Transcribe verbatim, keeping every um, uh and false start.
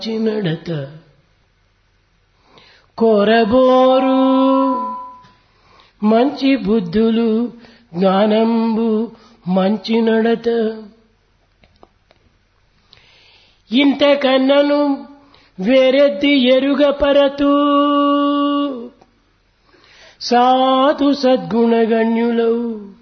చినడత కోరబోరు మంచి బుద్ధులు జ్ఞానంబు మంచి నడత ఇంతకన్నను వేరెద్ది ఎరుగపరతూ సాధు సద్గుణగణ్యులౌ